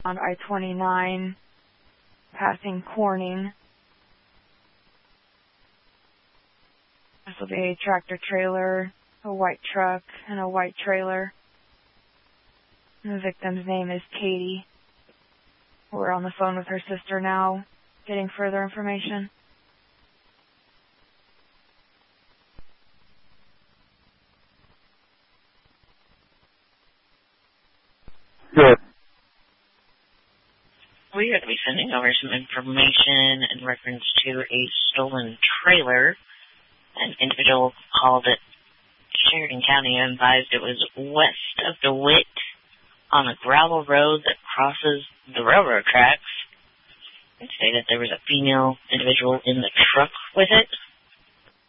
on I-29, passing Corning. This will be a tractor trailer, a white truck, and a white trailer. And the victim's name is Katie. We're on the phone with her sister now, getting further information. Good. We are going to be sending over some information in reference to a stolen trailer. An individual called it Sheridan County and advised it was west of DeWitt on a gravel road that crosses the railroad tracks. It stated there was a female individual in the truck with it.